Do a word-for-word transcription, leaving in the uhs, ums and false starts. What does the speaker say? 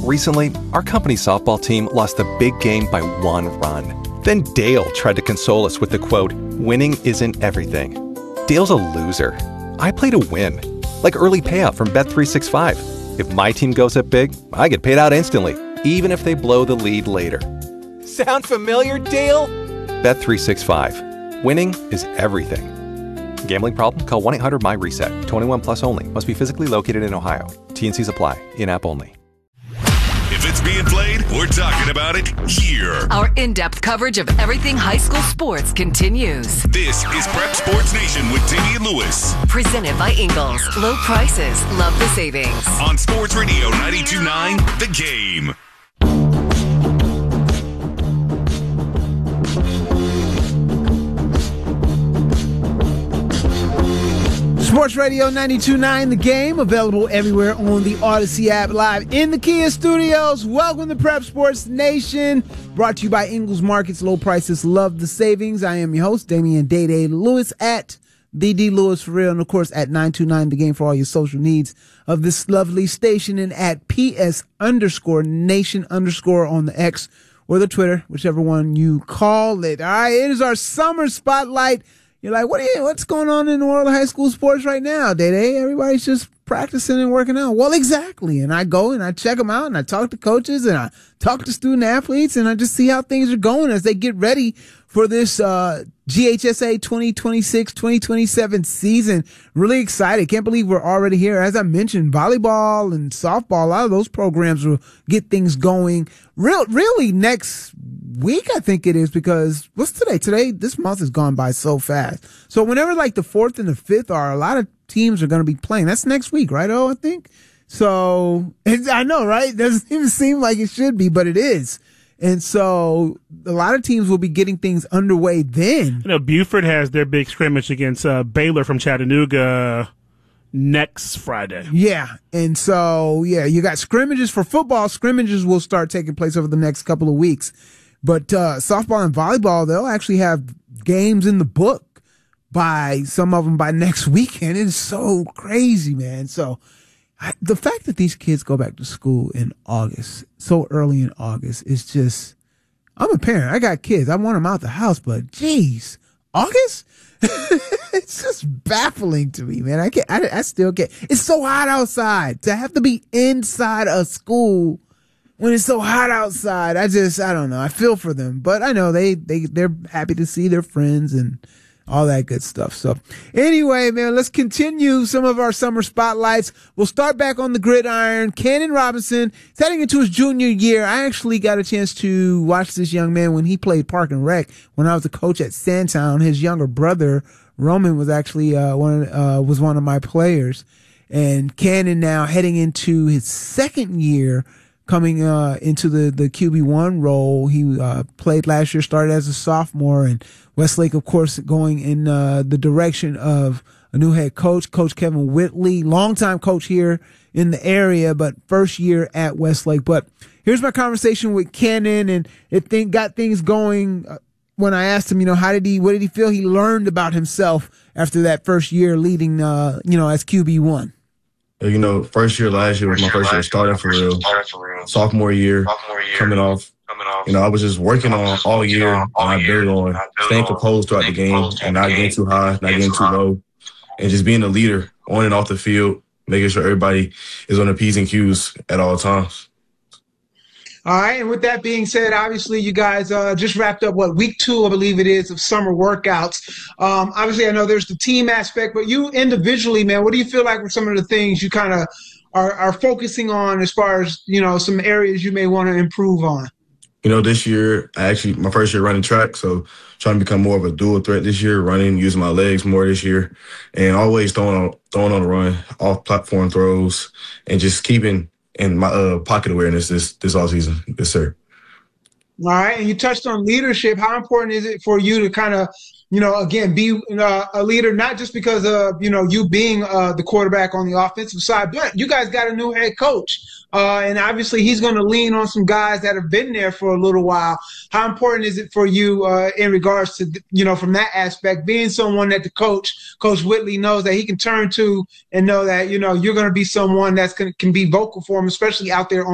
Recently, our company softball team lost a big game by one run. Then Dale tried to console us with the quote, "Winning isn't everything." Dale's a loser. I play to win. Like early payout from Bet three sixty-five. If my team goes up big, I get paid out instantly, even if they blow the lead later. Sound familiar, Dale? Bet three sixty-five. Winning is everything. Gambling problem? Call one eight hundred M Y reset. twenty-one plus only. Must be physically located in Ohio. T N Cs apply. In-app only. If it's being played, we're talking about it here. Our in-depth coverage of everything high school sports continues. This is Prep Sports Nation with Timmy and Lewis. Presented by Ingles. Low prices, love the savings. On Sports Radio ninety-two point nine, The Game. Sports Radio ninety-two point nine, The Game, available everywhere on the Odyssey app, live in the Kia studios. Welcome to Prep Sports Nation, brought to you by Ingles Markets, low prices, love the savings. I am your host, Damian Day-Day Lewis, at the D Lewis for real, and of course at nine two nine The Game for all your social needs of this lovely station, and at PS underscore Nation underscore on the X or the Twitter, whichever one you call it. All right, it is our summer spotlight. You're like, what are you, what's going on in the world of high school sports right now, Day-Day? Everybody's just practicing and working out. Well, exactly. And I go and I check them out and I talk to coaches and I talk to student athletes and I just see how things are going as they get ready for this uh G H S A twenty twenty-six twenty twenty-seven season. Really excited. Can't believe we're already here. As I mentioned, volleyball and softball, a lot of those programs will get things going real, really next week, I think it is, because what's today? Today, this month has gone by so fast. So whenever like the fourth and the fifth are, a lot of teams are going to be playing. That's next week, right? Oh, I think. So it's, I know, right? It doesn't even seem like it should be, but it is. And so a lot of teams will be getting things underway then. You know, Buford has their big scrimmage against uh, Baylor from Chattanooga next Friday. Yeah. And so, yeah, you got scrimmages for football. Scrimmages will start taking place over the next couple of weeks. But uh, softball and volleyball, they'll actually have games in the book by some of them by next weekend. It's so crazy, man. So I, the fact that these kids go back to school in August, so early in August, is just, I'm a parent. I got kids. I want them out the house, but geez, August? It's just baffling to me, man. I can't, I, I still can't. It's so hot outside. To have to be inside a school when it's so hot outside, I just, I don't know. I feel for them, but I know they, they, they're happy to see their friends and all that good stuff. So anyway, man, let's continue some of our summer spotlights. We'll start back on the gridiron. Cannon Robinson is heading into his junior year. I actually got a chance to watch this young man when he played Park and Rec when I was a coach at Sandtown. His younger brother, Roman, was actually, uh, one, uh, was one of my players. And Cannon now heading into his second year, coming uh into the the Q B one role. He uh played last year, started as a sophomore, and Westlake, of course, going in uh the direction of a new head coach, Coach Kevin Whitley, longtime coach here in the area, but first year at Westlake. But here's my conversation with Cannon, and it think, got things going uh, when I asked him, you know, how did he, what did he feel he learned about himself after that first year leading, uh, you know, as Q B one? You know, first year last year was my first year starting for real. Sophomore year, coming off. You know, I was just working on all year, and I built on staying composed throughout the game and not getting too high, not getting too low, and just being a leader on and off the field, making sure everybody is on the P's and Q's at all times. All right, and with that being said, obviously you guys uh, just wrapped up, what, week two, I believe it is, of summer workouts. Um, obviously, I know there's the team aspect, but you individually, man, what do you feel like were some of the things you kind of are, are focusing on as far as, you know, some areas you may want to improve on? You know, this year, I actually, my first year running track, so trying to become more of a dual threat this year, running, using my legs more this year, and always throwing on, throwing on the run, off-platform throws, and just keeping – and my uh, pocket awareness this this all season. Yes, sir. All right, and you touched on leadership. How important is it for you to kind of, you know, again, be uh, a leader, not just because of, you know, you being uh, the quarterback on the offensive side, but you guys got a new head coach. Uh, and obviously he's going to lean on some guys that have been there for a little while. How important is it for you uh, in regards to, you know, from that aspect, being someone that the coach, Coach Whitley, knows that he can turn to and know that, you know, you're going to be someone that's going can be vocal for him, especially out there on